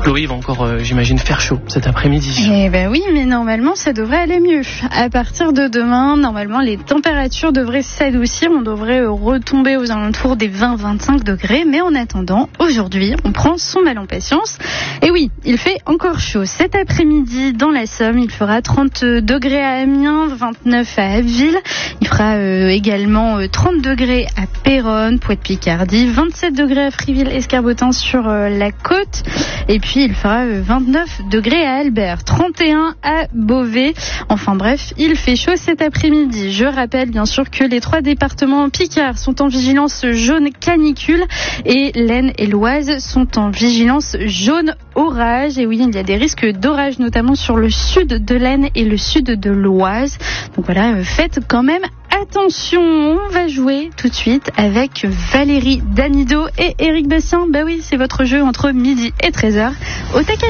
Chloé, il va encore, j'imagine, faire chaud cet après-midi. Eh ben oui, mais normalement, ça devrait aller mieux. À partir de demain, normalement, les températures devraient s'adoucir. On devrait retomber aux alentours des 20-25 degrés. Mais en attendant, aujourd'hui, on prend son mal en patience. Et oui, il fait encore chaud. Cet après-midi, dans la Somme, il fera 30 degrés à Amiens, 29 à Abbeville. Il fera également 30 degrés à Péronne, Poix-de-Picardie, 27 degrés à Friville-Escarbotin sur la côte. Et puis, il fera 29 degrés à Albert, 31 à Beauvais. Enfin bref, il fait chaud cet après-midi. Je rappelle bien sûr que les 3 départements Picard sont en vigilance jaune canicule et l'Aisne et l'Oise sont en vigilance jaune orage. Et oui, il y a des risques d'orage notamment sur le sud de l'Aisne et le sud de l'Oise. Donc voilà, faites quand même attention. On va jouer tout de suite avec Valérie Damido et Éric Bastien. Bah oui, c'est votre jeu entre midi et 13h au taquet.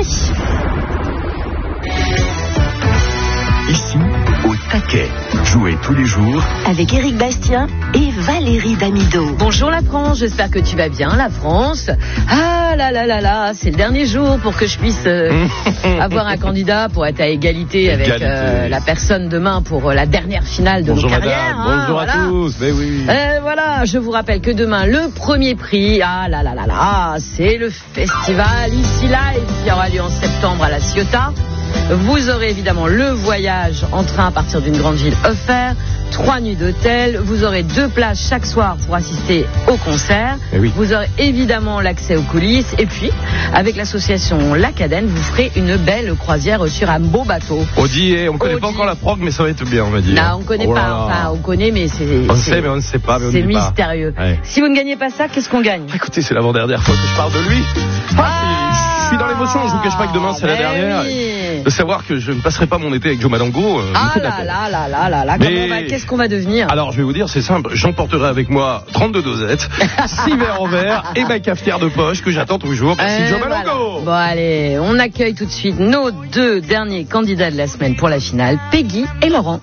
Ici, au taquet. Jouez tous les jours avec Éric Bastien et Valérie Damido. Bonjour la France, j'espère que tu vas bien la France. Ah là là là là, c'est le dernier jour pour que je puisse avoir un candidat pour être à égalité avec la personne demain pour la dernière finale de nos carrières. Bonjour à tous, mais oui. Voilà, je vous rappelle que demain, le premier prix, ah là là là là, c'est le festival Ici Live qui aura lieu en septembre à La Ciotat. Vous aurez évidemment le voyage en train à partir d'une grande ville offert, 3 nuits d'hôtel, vous aurez 2 places chaque soir pour assister au concert, oui. Vous aurez évidemment l'accès aux coulisses et puis avec l'association La Cadène, vous ferez une belle croisière sur un beau bateau. On dit, on connaît pas encore la prog, mais ça va être bien, on va dire. Non, on connaît pas, enfin on connaît, mais c'est... On sait, mais on ne sait pas, mais on c'est ne dit pas. mystérieux. Ouais. Si vous ne gagnez pas ça, qu'est-ce qu'on gagne? Écoutez, c'est l'avant-dernière fois que je parle de lui. Je suis dans l'émotion, je vous cache pas que demain c'est la dernière. Oui. De savoir que je ne passerai pas mon été avec Joe Madango. Qu'est-ce qu'on va devenir? Alors je vais vous dire, c'est simple, j'emporterai avec moi 32 dosettes, 6 verres en verre et ma cafetière de poche que j'attends toujours. Merci Joe Madango. Bon allez, on accueille tout de suite nos 2 derniers candidats de la semaine pour la finale, Peggy et Laurent.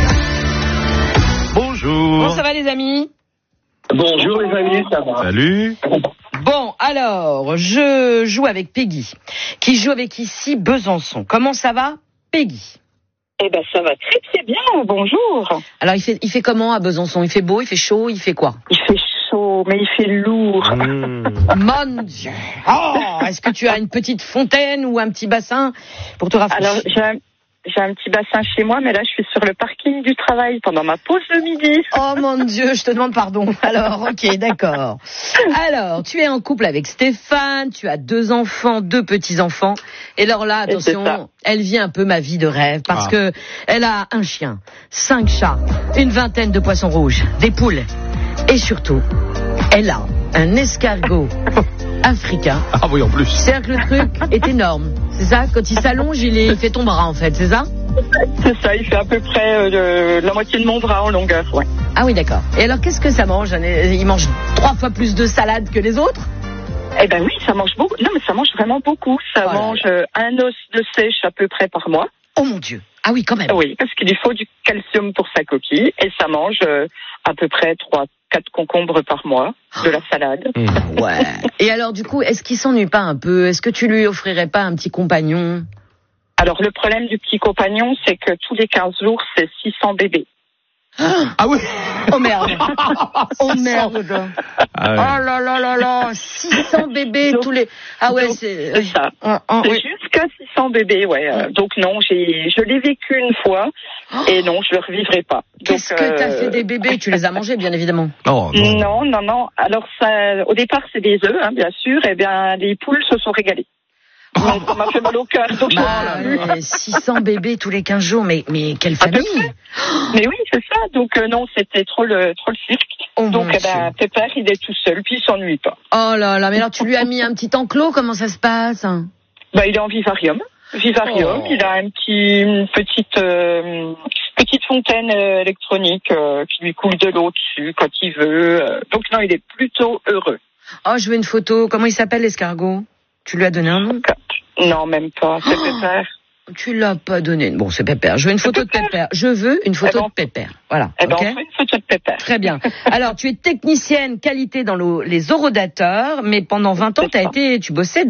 Bonjour. Bon, ça va les amis? Bonjour les amis, ça va? Salut. Bon, alors, je joue avec Peggy, qui joue avec ici Besançon. Comment ça va, Peggy? Eh ben, ça va très très bien, bonjour. Alors, il fait comment à Besançon? Il fait beau, il fait chaud, il fait quoi? Il fait chaud, mais il fait lourd. Mon Dieu. Oh, est-ce que tu as une petite fontaine ou un petit bassin pour te rafraîchir? Alors, j'ai un petit bassin chez moi, mais là, je suis sur le parking du travail pendant ma pause de midi. Oh mon Dieu, je te demande pardon. Alors, ok, d'accord. Alors, tu es en couple avec Stéphane, tu as 2 enfants, 2 petits-enfants. Et alors là, attention, elle vit un peu ma vie de rêve parce que elle a un chien, 5 chats, une vingtaine de poissons rouges, des poules. Et surtout, elle a un escargot africain. Ah oui, en plus. C'est-à-dire que le truc est énorme. C'est ça? Quand il s'allonge, il fait ton bras, en fait. C'est ça? C'est ça, il fait à peu près la moitié de mon bras en longueur, ouais. Ah oui, d'accord. Et alors, qu'est-ce que ça mange? Il mange 3 fois plus de salade que les autres? Eh ben oui, ça mange beaucoup. Non, mais ça mange vraiment beaucoup. Ça mange un os de sèche à peu près par mois. Oh mon Dieu. Ah oui, quand même. Oui, parce qu'il lui faut du calcium pour sa coquille. Et ça mange à peu près 3-4 concombres par mois, de la salade. Ouais. Et alors, du coup, est-ce qu'il s'ennuie pas un peu? Est-ce que tu lui offrirais pas un petit compagnon? Alors, le problème du petit compagnon, c'est que tous les 15 jours, c'est 600 bébés. Ah oui. Oh merde. Oh merde. Ah ouais. Oh là là là là. 600 bébés donc, tous les... Ah ouais, c'est ça. C'est jusqu'à 600 bébés, ouais. Donc non, je l'ai vécu une fois, et non, je le revivrai pas. Qu'est-ce que t'as fait des bébés? Tu les as mangés, bien évidemment. Non. Alors, ça, au départ, c'est des œufs, hein, bien sûr. Eh bien, les poules se sont régalées. Mais ça m'a fait mal au cœur. Donc 600 bébés tous les 15 jours, mais quelle famille! Mais oui, c'est ça. Donc non, c'était trop le cirque. Oh donc Pépère, il est tout seul, puis il s'ennuie pas. Oh là là, mais alors tu lui as mis un petit enclos, comment ça se passe? Bah, il est en vivarium. Il a une petite fontaine électronique qui lui coule de l'eau dessus quand il veut. Donc non, il est plutôt heureux. Oh, je veux une photo. Comment il s'appelle, l'escargot? Tu lui as donné un nom? Non, même pas. C'est Pépère. Tu l'as pas donné. Bon, c'est Pépère. Je veux une photo de Pépère. Je veux une photo de Pépère. Voilà. Eh ben, on fait une photo de Pépère. Très bien. Alors, tu es technicienne qualité dans les orodateurs, mais pendant 20 ans, tu bossais